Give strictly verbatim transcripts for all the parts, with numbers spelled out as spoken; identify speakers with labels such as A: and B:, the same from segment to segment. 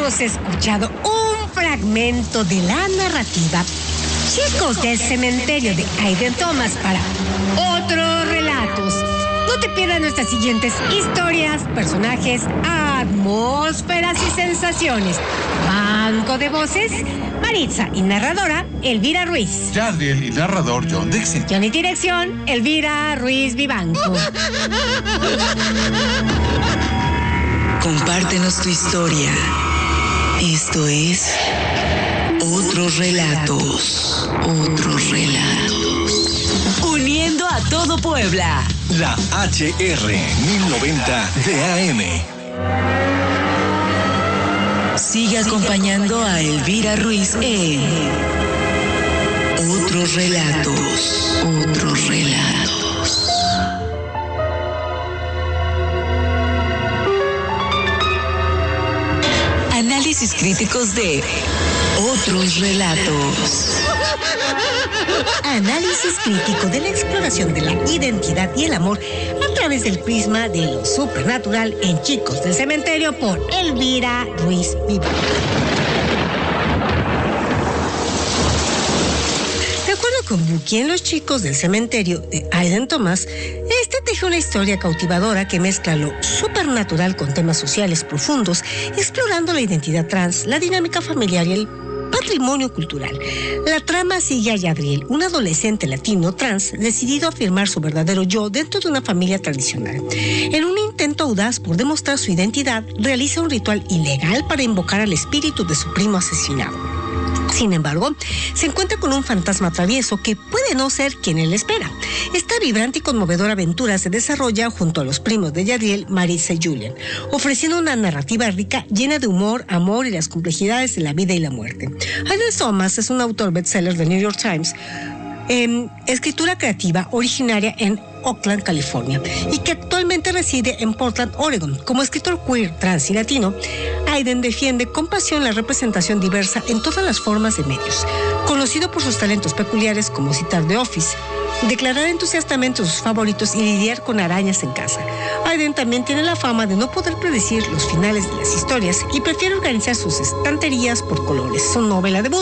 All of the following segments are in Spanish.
A: hemos escuchado un fragmento de la narrativa Chicos del Cementerio de Aiden Thomas para otros relatos. No te pierdas nuestras siguientes historias, personajes, atmósferas y sensaciones. Banco de voces, Maritza y narradora, Elvira Ruiz.
B: Yadriel y narrador, John Dixon.
A: Guión y dirección, Elvira Ruiz Vivanco.
C: Compártenos tu historia. Esto es Otros Relatos. Otros Relatos. Uniendo a todo Puebla.
D: La H R mil noventa de A M.
C: Sigue acompañando a Elvira Ruiz en Otros Relatos. Otros Relatos. Análisis críticos de Otros Relatos.
A: Análisis crítico de la exploración de la identidad y el amor a través del prisma de lo supernatural en Chicos del Cementerio por Elvira Ruiz Vivanco. De acuerdo con Buki en Los Chicos del Cementerio de Aiden Thomas, este teje una historia cautivadora que mezcla lo supernatural con temas sociales profundos, explorando la identidad trans, la dinámica familiar y el patrimonio cultural. La trama sigue a Yadriel, un adolescente latino trans decidido a afirmar su verdadero yo dentro de una familia tradicional. En un intento audaz por demostrar su identidad, realiza un ritual ilegal para invocar al espíritu de su primo asesinado. Sin embargo, se encuentra con un fantasma travieso que puede no ser quien él espera. Esta vibrante y conmovedora aventura se desarrolla junto a los primos de Yadriel, Maritza y Julian, ofreciendo una narrativa rica llena de humor, amor y las complejidades de la vida y la muerte. Aiden Thomas es un autor bestseller del New York Times, eh, escritura creativa originaria en Oakland, California, y que actualmente reside en Portland, Oregon. Como escritor queer, trans y latino, Aiden defiende con pasión la representación diversa en todas las formas de medios. Conocido por sus talentos peculiares como citar The Office, declarar entusiastamente sus favoritos y lidiar con arañas en casa. Aiden también tiene la fama de no poder predecir los finales de las historias y prefiere organizar sus estanterías por colores. Su novela debut,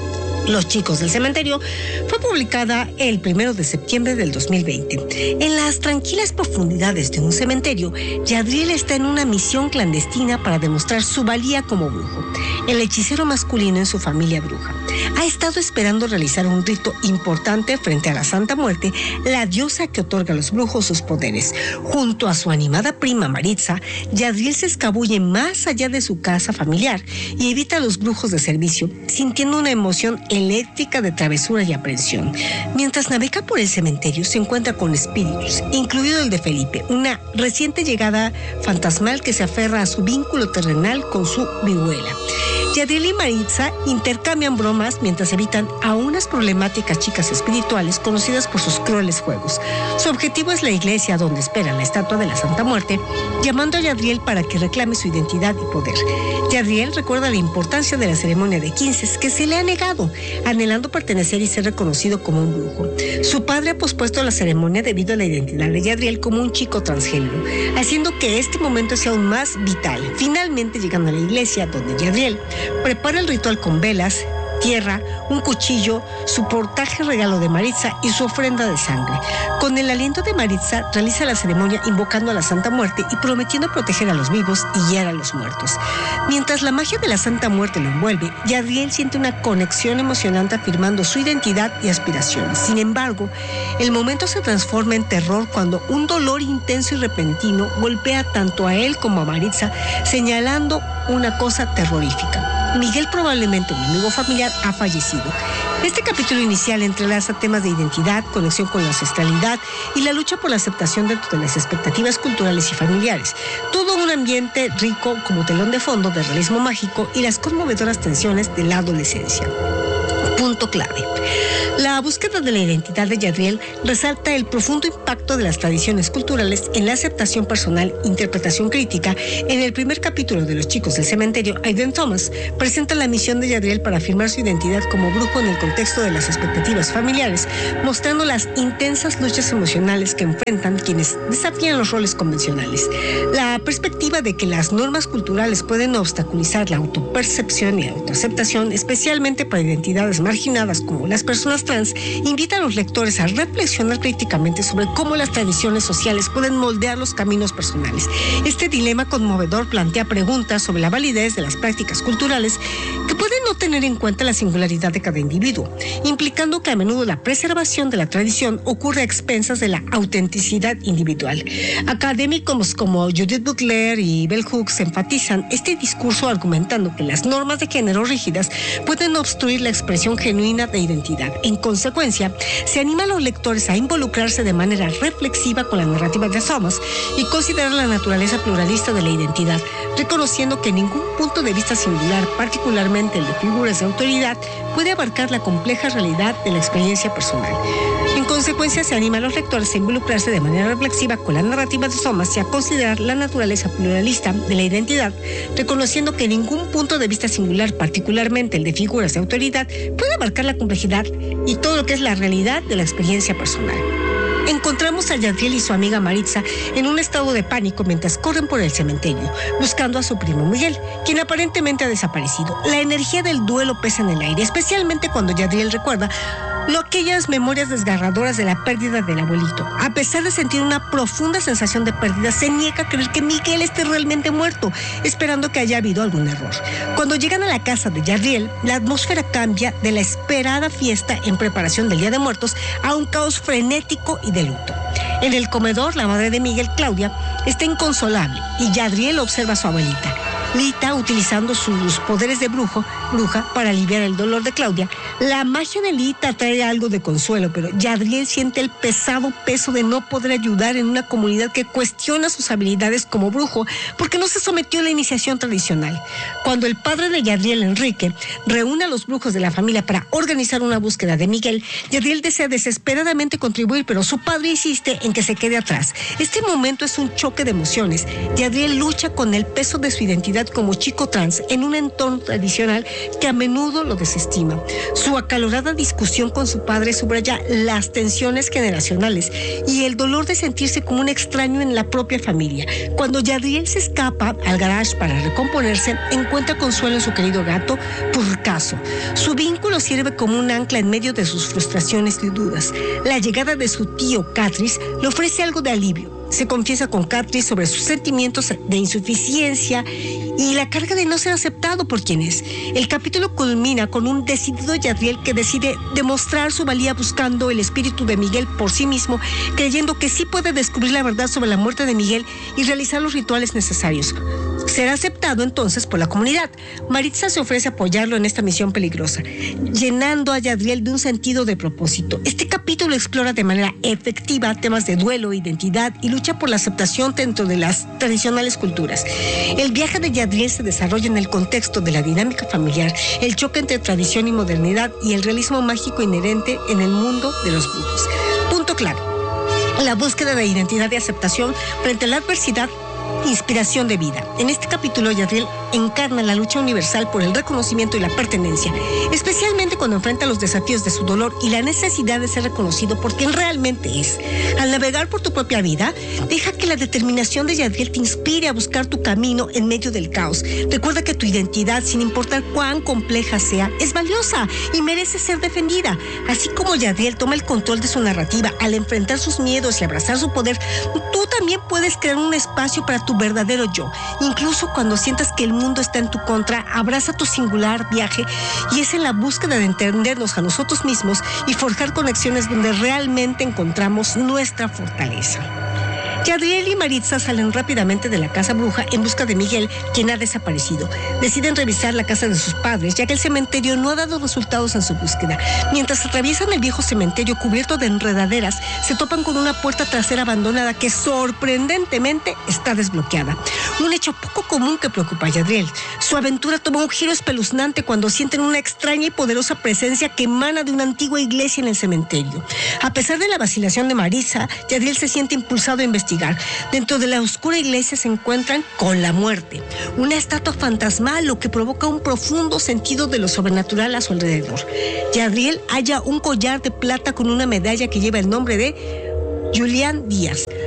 A: Los Chicos del Cementerio, fue publicada el primero de septiembre del dos mil veinte. En las tranquilas profundidades de un cementerio, Yadriel está en una misión clandestina para demostrar su valía como brujo, el hechicero masculino en su familia bruja. Ha estado esperando realizar un rito importante frente a la Santa Muerte, la diosa que otorga a los brujos sus poderes. Junto a su animada prima Maritza, Yadriel se escabulle más allá de su casa familiar y evita a los brujos de servicio, sintiendo una emoción eléctrica de travesura y aprensión. Mientras navega por el cementerio, se encuentra con espíritus, incluido el de Felipe, una reciente llegada fantasmal que se aferra a su vínculo terrenal con su vihuela. Yadriel y Maritza intercambian bromas mientras evitan a unas problemáticas chicas espirituales conocidas por sus crueles juegos. Su objetivo es la iglesia donde espera la estatua de la Santa Muerte, llamando a Yadriel para que reclame su identidad y poder. Yadriel recuerda la importancia de la ceremonia de quince que se le ha negado, anhelando pertenecer y ser reconocido como un brujo. Su padre ha pospuesto la ceremonia debido a la identidad de Yadriel como un chico transgénero, haciendo que este momento sea aún más vital. Finalmente, llegando a la iglesia donde Yadriel prepara el ritual con velas, tierra, un cuchillo, su portaje regalo de Maritza y su ofrenda de sangre. Con el aliento de Maritza, realiza la ceremonia invocando a la Santa Muerte y prometiendo proteger a los vivos y guiar a los muertos. Mientras la magia de la Santa Muerte lo envuelve, Yadriel siente una conexión emocionante afirmando su identidad y aspiraciones. Sin embargo, el momento se transforma en terror cuando un dolor intenso y repentino golpea tanto a él como a Maritza, señalando una cosa terrorífica. Miguel, probablemente un amigo familiar, ha fallecido. Este capítulo inicial entrelaza temas de identidad, conexión con la ancestralidad y la lucha por la aceptación dentro de las expectativas culturales y familiares. Todo un ambiente rico como telón de fondo de realismo mágico y las conmovedoras tensiones de la adolescencia. Punto clave. La búsqueda de la identidad de Yadriel resalta el profundo impacto de las tradiciones culturales en la aceptación personal, interpretación crítica. En el primer capítulo de Los Chicos del Cementerio, Aiden Thomas presenta la misión de Yadriel para afirmar su identidad como brujo en el contexto de las expectativas familiares, mostrando las intensas luchas emocionales que enfrentan quienes desafían los roles convencionales. La perspectiva perspectiva de que las normas culturales pueden obstaculizar la autopercepción y autoaceptación, especialmente para identidades marginadas como las personas trans, invita a los lectores a reflexionar críticamente sobre cómo las tradiciones sociales pueden moldear los caminos personales. Este dilema conmovedor plantea preguntas sobre la validez de las prácticas culturales que pueden no tener en cuenta la singularidad de cada individuo, implicando que a menudo la preservación de la tradición ocurre a expensas de la autenticidad individual. Académicos como Judith Butler y Bell Hooks enfatizan este discurso argumentando que las normas de género rígidas pueden obstruir la expresión genuina de identidad. En consecuencia, se anima a los lectores a involucrarse de manera reflexiva con la narrativa de Thomas y considerar la naturaleza pluralista de la identidad, reconociendo que ningún punto de vista singular, particularmente el de figuras de autoridad, puede abarcar la compleja realidad de la experiencia personal. En consecuencia, se anima a los lectores a involucrarse de manera reflexiva con la narrativa de Thomas y a considerar la naturaleza pluralista de la identidad, reconociendo que ningún punto de vista singular, particularmente el de figuras de autoridad, puede abarcar la complejidad y todo lo que es la realidad de la experiencia personal. Encontramos a Yadriel y su amiga Maritza en un estado de pánico mientras corren por el cementerio, buscando a su primo Miguel, quien aparentemente ha desaparecido. La energía del duelo pesa en el aire, especialmente cuando Yadriel recuerda lo aquellas memorias desgarradoras de la pérdida del abuelito. A pesar de sentir una profunda sensación de pérdida, se niega a creer que Miguel esté realmente muerto, esperando que haya habido algún error. Cuando llegan a la casa de Yadriel, la atmósfera cambia de la esperada fiesta en preparación del Día de Muertos a un caos frenético y de luto. En el comedor, la madre de Miguel, Claudia, está inconsolable y Yadriel observa a su abuelita. Lita, utilizando sus poderes de brujo, bruja para aliviar el dolor de Claudia. La magia de Lita trae algo de consuelo, pero Yadriel siente el pesado peso de no poder ayudar en una comunidad que cuestiona sus habilidades como brujo porque no se sometió a la iniciación tradicional. Cuando el padre de Yadriel, Enrique, reúne a los brujos de la familia para organizar una búsqueda de Miguel, Yadriel desea desesperadamente contribuir, pero su padre insiste en que se quede atrás. Este momento es un choque de emociones. Yadriel lucha con el peso de su identidad como chico trans en un entorno tradicional que a menudo lo desestima. Su acalorada discusión con su padre subraya las tensiones generacionales y el dolor de sentirse como un extraño en la propia familia. Cuando Yadriel se escapa al garage para recomponerse, encuentra consuelo en su querido gato, Purcaso. Su vínculo sirve como un ancla en medio de sus frustraciones y dudas. La llegada de su tío, Catris, le ofrece algo de alivio. Se confiesa con Catris sobre sus sentimientos de insuficiencia y la carga de no ser aceptado por quien es. El capítulo culmina con un decidido Yadriel que decide demostrar su valía buscando el espíritu de Miguel por sí mismo, creyendo que sí puede descubrir la verdad sobre la muerte de Miguel y realizar los rituales necesarios. Será aceptado entonces por la comunidad. Maritza se ofrece a apoyarlo en esta misión peligrosa, llenando a Yadriel de un sentido de propósito. Este capítulo explora de manera efectiva temas de duelo, identidad y lucha por la aceptación dentro de las tradicionales culturas. El viaje de Yadriel se desarrolla en el contexto de la dinámica familiar, el choque entre tradición y modernidad y el realismo mágico inherente en el mundo de los brujos. Punto clave: la búsqueda de identidad y aceptación frente a la adversidad, inspiración de vida. En este capítulo, Yadriel encarna la lucha universal por el reconocimiento y la pertenencia, especialmente cuando enfrenta los desafíos de su dolor y la necesidad de ser reconocido por quien realmente es. Al navegar por tu propia vida, deja que la determinación de Yadriel te inspire a buscar tu camino en medio del caos. Recuerda que tu identidad, sin importar cuán compleja sea, es valiosa y merece ser defendida. Así como Yadriel toma el control de su narrativa al enfrentar sus miedos y abrazar su poder, tú también puedes crear un espacio para tu verdadero yo. Incluso cuando sientas que el mundo está en tu contra, abraza tu singular viaje y es en la búsqueda de entendernos a nosotros mismos y forjar conexiones donde realmente encontramos nuestra fortaleza. Yadriel y Maritza salen rápidamente de la casa bruja en busca de Miguel, quien ha desaparecido. Deciden revisar la casa de sus padres, ya que el cementerio no ha dado resultados en su búsqueda. Mientras atraviesan el viejo cementerio cubierto de enredaderas, se topan con una puerta trasera abandonada que sorprendentemente está desbloqueada. Un hecho poco común que preocupa a Yadriel. Su aventura toma un giro espeluznante cuando sienten una extraña y poderosa presencia que emana de una antigua iglesia en el cementerio. A pesar de la vacilación de Maritza, Yadriel se siente impulsado a investigar. Dentro de la oscura iglesia se encuentran con la muerte, una estatua fantasmal, lo que provoca un profundo sentido de lo sobrenatural a su alrededor. Yadriel halla un collar de plata con una medalla que lleva el nombre de Julián Díaz.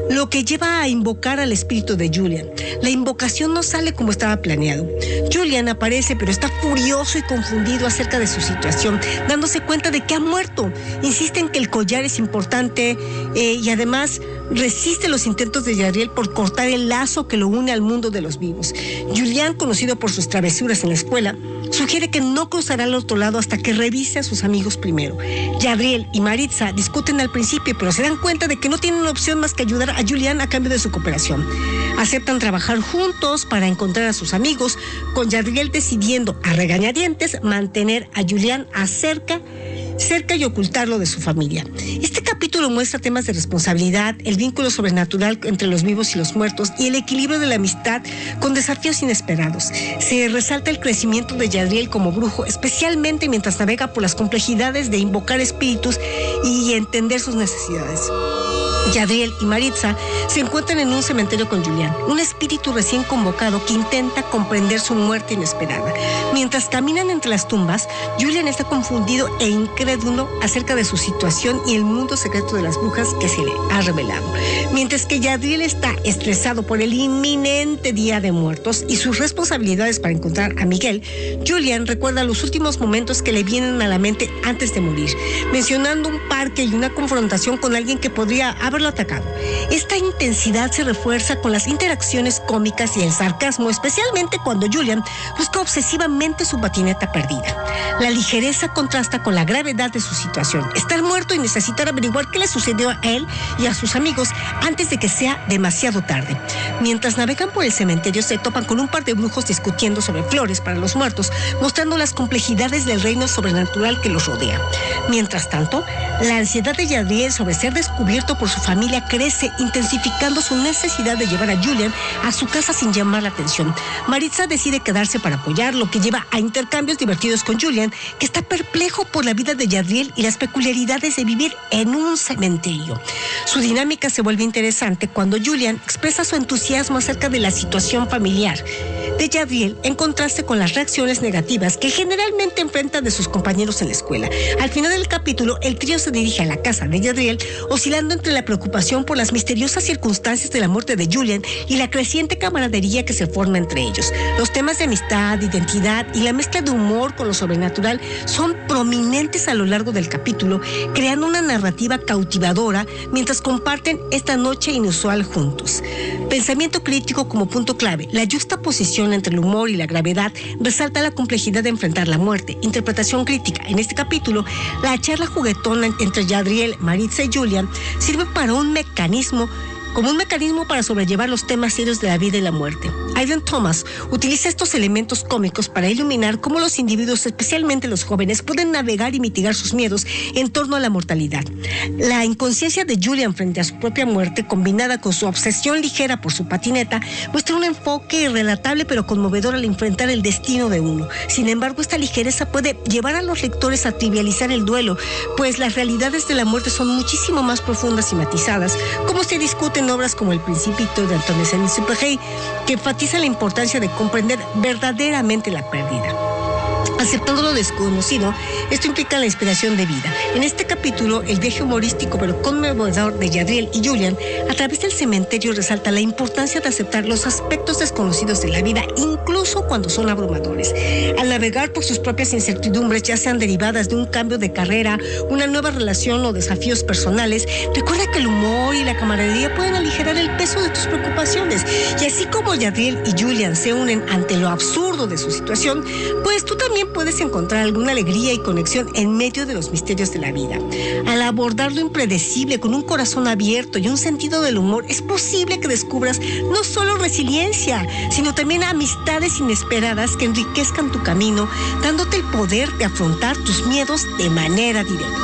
A: lo que lleva a invocar al espíritu de Julian. La invocación no sale como estaba planeado. Julian aparece, pero está furioso y confundido acerca de su situación, dándose cuenta de que ha muerto. Insiste en que el collar es importante eh, y además resiste los intentos de Jadriel por cortar el lazo que lo une al mundo de los vivos. Julian, conocido por sus travesuras en la escuela, sugiere que no cruzará al otro lado hasta que revise a sus amigos primero. Jadriel y Maritza discuten al principio, pero se dan cuenta de que no tienen opción más que ayudar a Julian a cambio de su cooperación. Aceptan trabajar juntos para encontrar a sus amigos, con Jadriel decidiendo a regañadientes mantener a Julian acerca cerca y ocultarlo de su familia. Este capítulo muestra temas de responsabilidad, el vínculo sobrenatural entre los vivos y los muertos y el equilibrio de la amistad con desafíos inesperados. Se resalta el crecimiento de Jadriel como brujo, especialmente mientras navega por las complejidades de invocar espíritus y entender sus necesidades. Jadriel y Maritza se encuentran en un cementerio con Julian, un espíritu recién convocado que intenta comprender su muerte inesperada. Mientras caminan entre las tumbas, Julian está confundido e incrédulo acerca de su situación y el mundo secreto de las brujas que se le ha revelado. Mientras que Jadriel está estresado por el inminente Día de Muertos y sus responsabilidades para encontrar a Miguel, Julian recuerda los últimos momentos que le vienen a la mente antes de morir, mencionando un parque y una confrontación con alguien que podría haber haberlo atacado. Esta intensidad se refuerza con las interacciones cómicas y el sarcasmo, especialmente cuando Julian busca obsesivamente su patineta perdida. La ligereza contrasta con la gravedad de su situación, estar muerto y necesitar averiguar qué le sucedió a él y a sus amigos antes de que sea demasiado tarde. Mientras navegan por el cementerio, se topan con un par de brujos discutiendo sobre flores para los muertos, mostrando las complejidades del reino sobrenatural que los rodea. Mientras tanto, la ansiedad de Jadriel sobre ser descubierto por su familia crece, intensificando su necesidad de llevar a Julian a su casa sin llamar la atención. Maritza decide quedarse para apoyar, lo que lleva a intercambios divertidos con Julian, que está perplejo por la vida de Jadriel y las peculiaridades de vivir en un cementerio. Su dinámica se vuelve interesante cuando Julian expresa su entusiasmo acerca de la situación familiar de Jadriel, en contraste con las reacciones negativas que generalmente enfrenta de sus compañeros en la escuela. Al final del capítulo, el trío se dirige a la casa de Jadriel, oscilando entre la preocupación por las misteriosas circunstancias de la muerte de Julian y la creciente camaradería que se forma entre ellos. Los temas de amistad, identidad y la mezcla de humor con lo sobrenatural son prominentes a lo largo del capítulo, creando una narrativa cautivadora mientras comparten esta noche inusual juntos. Pensamiento crítico como punto clave. La juxtaposición entre el humor y la gravedad resalta la complejidad de enfrentar la muerte. Interpretación crítica. En este capítulo, la charla juguetona entre Jadriel, Maritza y Julian sirve para un mecanismo como un mecanismo para sobrellevar los temas serios de la vida y la muerte. Aidan Thomas utiliza estos elementos cómicos para iluminar cómo los individuos, especialmente los jóvenes, pueden navegar y mitigar sus miedos en torno a la mortalidad. La inconsciencia de Julian frente a su propia muerte, combinada con su obsesión ligera por su patineta, muestra un enfoque relatable pero conmovedor al enfrentar el destino de uno. Sin embargo, esta ligereza puede llevar a los lectores a trivializar el duelo, pues las realidades de la muerte son muchísimo más profundas y matizadas, como se discuten en obras como El Principito de Antoine de Saint-Exupéry, que enfatiza la importancia de comprender verdaderamente la pérdida. Aceptando lo desconocido, esto implica la inspiración de vida. En este capítulo, el viaje humorístico pero conmovedor de Jadriel y Julian a través del cementerio resalta la importancia de aceptar los aspectos desconocidos de la vida, incluso cuando son abrumadores. Al navegar por sus propias incertidumbres, ya sean derivadas de un cambio de carrera, una nueva relación o desafíos personales, recuerda que el humor y la camaradería pueden aligerar el peso de tus preocupaciones. Y así como Jadriel y Julian se unen ante lo absurdo de su situación, pues tú también puedes encontrar alguna alegría y conexión en medio de los misterios de la vida. Al abordar lo impredecible con un corazón abierto y un sentido del humor, es posible que descubras no solo resiliencia, sino también amistades inesperadas que enriquezcan tu camino, dándote el poder de afrontar tus miedos de manera directa.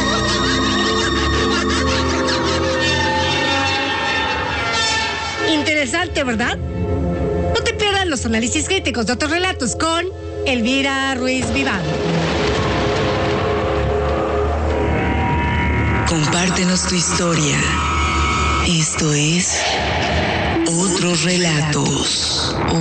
A: Interesante, ¿verdad? No te pierdas los análisis críticos de otros relatos con Elvira Ruiz Viván.
C: Compártenos tu historia. Esto es Otros Relatos.